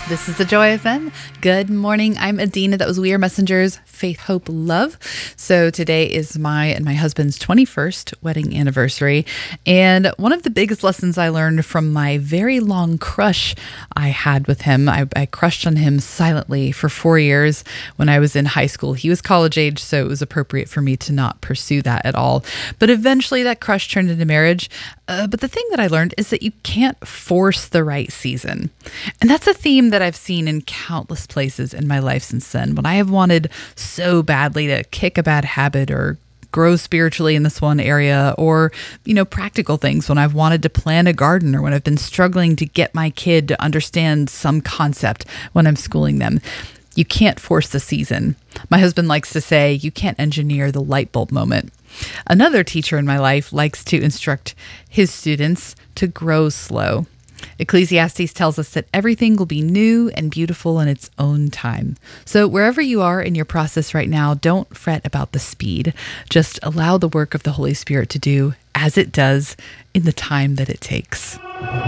This is the Joy FM. Good morning. I'm Adina. That was We Are Messengers, Faith, Hope, Love. So today is my and my husband's 21st wedding anniversary. And one of the biggest lessons I learned from my very long crush I had with him, I crushed on him silently for 4 years when I was in high school. He was college age, so it was appropriate for me to not pursue that at all. But eventually that crush turned into marriage. But the thing that I learned is that you can't force the right season. And that's a theme that I've seen in countless places in my life since then. When I have wanted so badly to kick a bad habit or grow spiritually in this one area, or, practical things, when I've wanted to plant a garden, or when I've been struggling to get my kid to understand some concept when I'm schooling them. You can't force the season. My husband likes to say, you can't engineer the light bulb moment. Another teacher in my life likes to instruct his students to grow slow. Ecclesiastes tells us that everything will be new and beautiful in its own time. So wherever you are in your process right now, don't fret about the speed. Just allow the work of the Holy Spirit to do as it does in the time that it takes.